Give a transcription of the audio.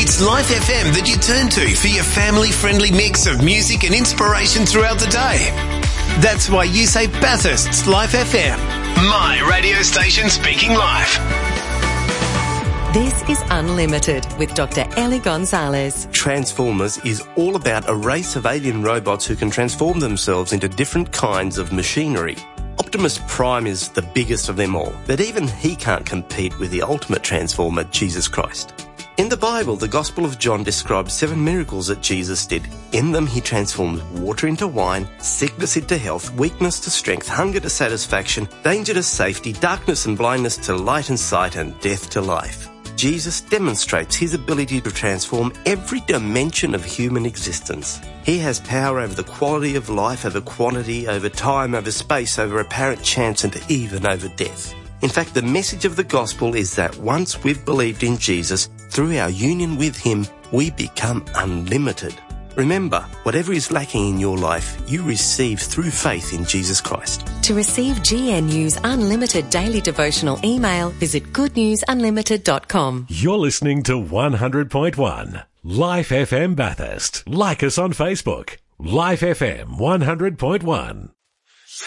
It's Life FM that you turn to for your family-friendly mix of music and inspiration throughout the day. That's why you say Bathurst's Life FM. My radio station speaking life. This is Unlimited with Dr. Ellie Gonzalez. Transformers is all about a race of alien robots who can transform themselves into different kinds of machinery. Optimus Prime is the biggest of them all, but even he can't compete with the ultimate transformer, Jesus Christ. In the Bible, the Gospel of John describes 7 miracles that Jesus did. In them, he transformed water into wine, sickness into health, weakness to strength, hunger to satisfaction, danger to safety, darkness and blindness to light and sight, and death to life. Jesus demonstrates his ability to transform every dimension of human existence. He has power over the quality of life, over quantity, over time, over space, over apparent chance, and even over death. In fact, the message of the gospel is that once we've believed in Jesus, through our union with him, we become unlimited. Remember, whatever is lacking in your life, you receive through faith in Jesus Christ. To receive GNU's Unlimited Daily Devotional email, visit goodnewsunlimited.com. You're listening to 100.1 Life FM Bathurst. Like us on Facebook. Life FM 100.1.